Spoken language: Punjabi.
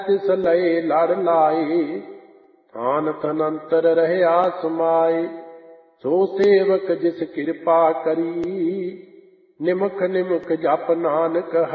ਤਿਸ ਲਏ ਲੜ ਲਾਏ, ਥਾਨ ਤਨੰਤਰ ਰਹਿਆ ਸਮਾਏ। ਸੋ ਸੇਵਕ ਜਿਸ ਕਿਰਪਾ ਕਰੀ, ਨਿਮਖ ਨਿਮਖ ਜਪ ਨਾਨਕ